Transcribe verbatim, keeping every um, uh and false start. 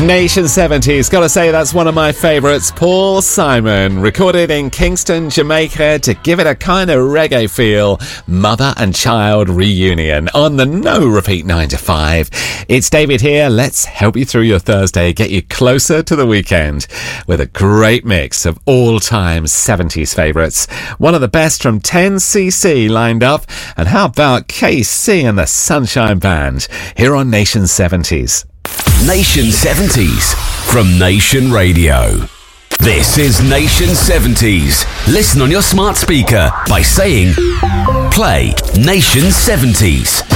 Nation seventies, gotta say that's one of my favourites. Paul Simon, recorded in Kingston, Jamaica to give it a kind of reggae feel. Mother and child reunion on the No Repeat nine to five. It's David here. Let's help you through your Thursday, get you closer to the weekend with a great mix of all-time seventies favourites. One of the best from ten C C lined up. And how about K C and the Sunshine Band here on Nation seventies. Nation seventies from Nation Radio. This is Nation seventies. Listen on your smart speaker by saying, play Nation seventies.